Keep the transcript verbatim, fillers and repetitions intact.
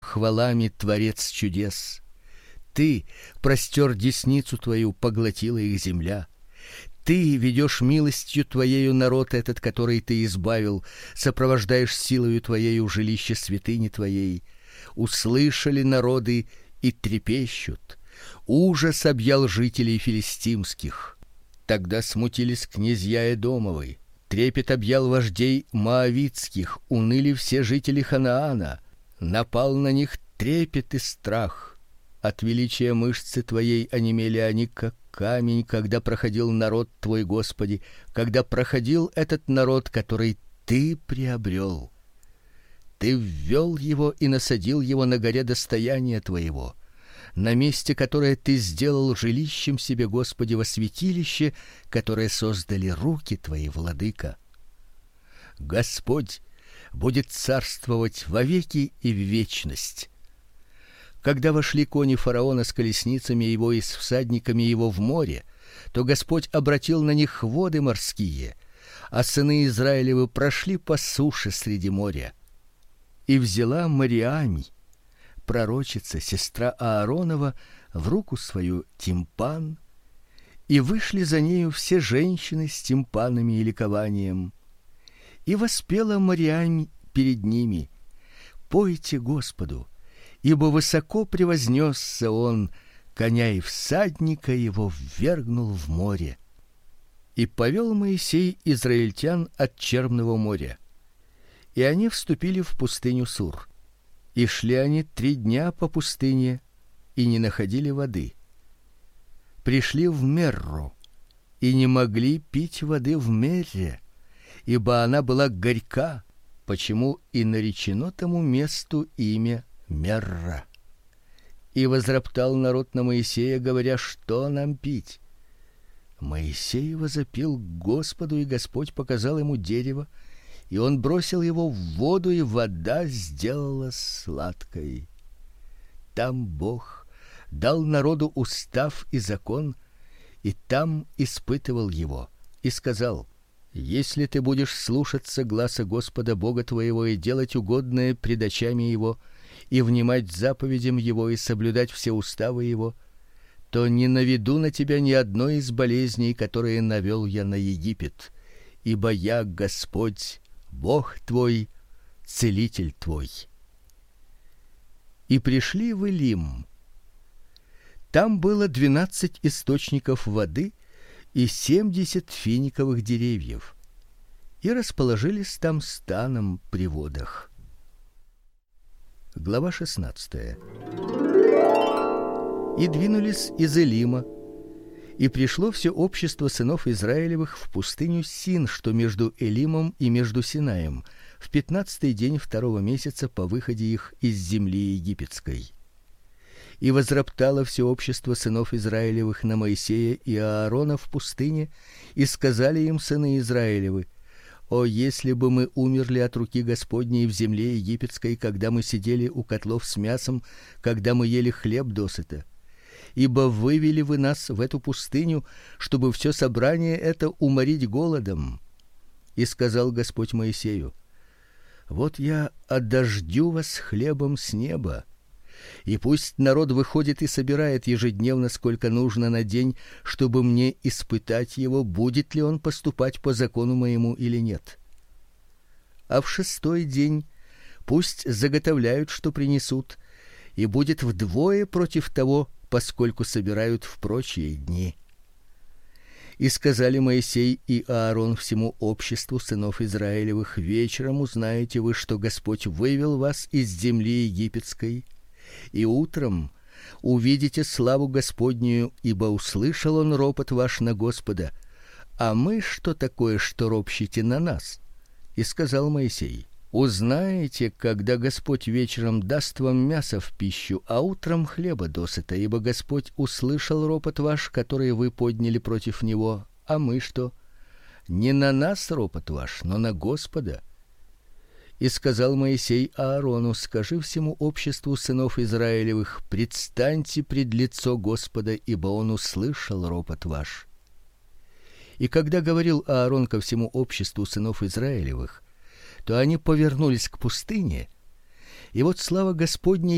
хвалами творец чудес. Ты простер десницу твою, поглотила их земля. Ты ведешь милостью твоею народ этот, который ты избавил, сопровождаешь силою твоею жилище святыни твоей. Услышали народы и трепещут. Ужас объял жителей филистимских. Тогда смутились князья Эдомовы. Трепет объял вождей моавитских, уныли все жители Ханаана. Напал на них трепет и страх. От величия мышцы твоей онемели они, как камень, когда проходил народ твой, Господи, когда проходил этот народ, который ты приобрел. Ты ввел его и насадил его на горе достояния твоего, на месте, которое ты сделал жилищем себе, Господи, во святилище, которое создали руки твои, владыка. Господь будет царствовать вовеки и в вечность. Когда вошли кони фараона с колесницами его и с всадниками его в море, то Господь обратил на них воды морские, а сыны Израилевы прошли по суше среди моря. И взяла Мариам, пророчица, сестра Ааронова, в руку свою тимпан, и вышли за нею все женщины с тимпанами и ликованием. И воспела Мариам перед ними: пойте Господу, ибо высоко превознесся он, коня и всадника его ввергнул в море. И повел Моисей израильтян от Черного моря. И они вступили в пустыню Сур. И шли они три дня по пустыне и не находили воды. Пришли в Мерру и не могли пить воды в Мерре, ибо она была горька, почему и наречено тому месту имя Мерра. И возроптал народ на Моисея, говоря: что нам пить? Моисей возопил к Господу, и Господь показал ему дерево, и он бросил его в воду, и вода сделалась сладкой. Там Бог дал народу устав и закон, и там испытывал его, и сказал: если ты будешь слушаться гласа Господа Бога твоего и делать угодное пред очами его, и внимать заповедям его и соблюдать все уставы его, то не наведу на тебя ни одной из болезней, которые навел я на Египет, ибо я Господь, Бог твой, целитель твой. И пришли в Элим. Там было двенадцать источников воды и семьдесят финиковых деревьев, и расположились там станом при водах. Глава шестнадцатая. И двинулись из Элима, и пришло все общество сынов Израилевых в пустыню Син, что между Элимом и между Синаем, в пятнадцатый день второго месяца по выходе их из земли египетской. И возроптало все общество сынов Израилевых на Моисея и Аарона в пустыне, и сказали им сыны Израилевы: о, если бы мы умерли от руки Господней в земле египетской, когда мы сидели у котлов с мясом, когда мы ели хлеб досыта. Ибо вывели вы нас в эту пустыню, чтобы все собрание это уморить голодом. И сказал Господь Моисею: вот я одождю вас хлебом с неба, и пусть народ выходит и собирает ежедневно, сколько нужно на день, чтобы мне испытать его, будет ли он поступать по закону моему или нет. А в шестой день пусть заготовляют, что принесут, и будет вдвое против того, поскольку собирают в прочие дни. И сказали Моисей и Аарон всему обществу сынов Израилевых: вечером узнаете вы, что Господь вывел вас из земли египетской, и утром увидите славу Господнюю, ибо услышал он ропот ваш на Господа. А мы что такое, что ропщите на нас? И сказал Моисей: узнаете, когда Господь вечером даст вам мясо в пищу, а утром хлеба досыта, ибо Господь услышал ропот ваш, который вы подняли против него. А мы что? Не на нас ропот ваш, но на Господа. И сказал Моисей Аарону: скажи всему обществу сынов Израилевых: предстаньте пред лицо Господа, ибо он услышал ропот ваш. И когда говорил Аарон ко всему обществу сынов Израилевых, то они повернулись к пустыне, и вот слава Господня